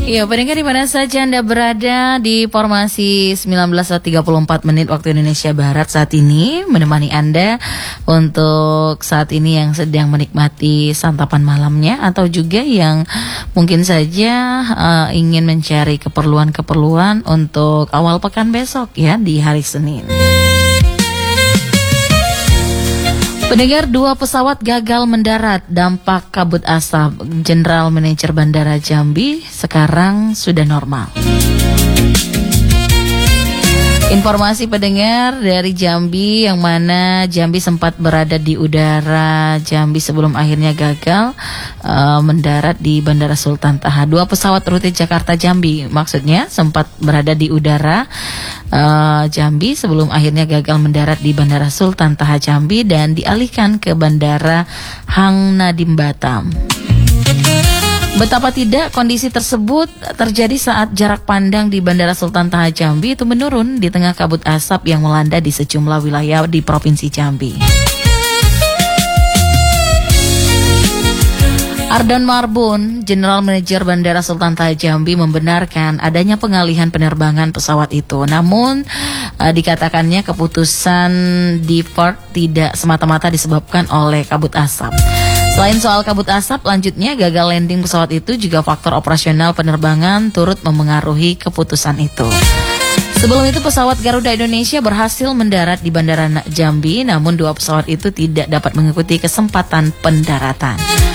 Iya, pendengar di mana saja Anda berada di formasi 19.34 menit waktu Indonesia Barat saat ini, menemani Anda untuk saat ini yang sedang menikmati santapan malamnya atau juga yang mungkin saja ingin mencari keperluan-keperluan untuk awal pekan besok ya di hari Senin. Pendengar, 2 pesawat gagal mendarat dampak kabut asap. General Manager Bandara Jambi sekarang sudah normal. Informasi pendengar dari Jambi, yang mana Jambi sempat berada di udara Jambi sebelum akhirnya gagal mendarat di Bandara Sultan Taha. 2 pesawat rute Jakarta Jambi maksudnya sempat berada di udara Jambi sebelum akhirnya gagal mendarat di Bandara Sultan Taha Jambi dan dialihkan ke Bandara Hang Nadiem Batam. Betapa tidak kondisi tersebut terjadi saat jarak pandang di Bandara Sultan Taha Jambi itu menurun di tengah kabut asap yang melanda di sejumlah wilayah di Provinsi Jambi. Ardan Marbun, General Manager Bandara Sultan Taha Jambi, membenarkan adanya pengalihan penerbangan pesawat itu. Namun dikatakannya keputusan divert tidak semata-mata disebabkan oleh kabut asap. Selain soal kabut asap, lanjutnya gagal landing pesawat itu juga faktor operasional penerbangan turut memengaruhi keputusan itu. Sebelum itu pesawat Garuda Indonesia berhasil mendarat di Bandara Jambi, namun 2 pesawat itu tidak dapat mengikuti kesempatan pendaratan.